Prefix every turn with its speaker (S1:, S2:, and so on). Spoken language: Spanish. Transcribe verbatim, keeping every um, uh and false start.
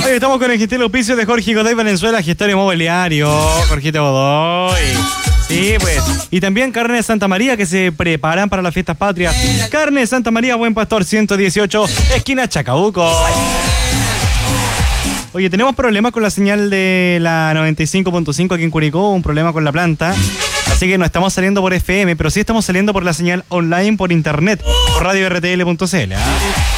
S1: Hoy estamos con el gentil auspicio de Jorge Godoy Valenzuela, gestor inmobiliario. Jorgito Godoy. Sí, pues. Y también Carne de Santa María, que se preparan para las fiestas patrias. Carne de Santa María, Buen Pastor, ciento dieciocho, esquina Chacabuco. Oye, tenemos problemas con la señal de la noventa y cinco punto cinco aquí en Curicó, un problema con la planta. Así que no estamos saliendo por F M, pero sí estamos saliendo por la señal online por internet, por radio R T L punto C L. ¿eh?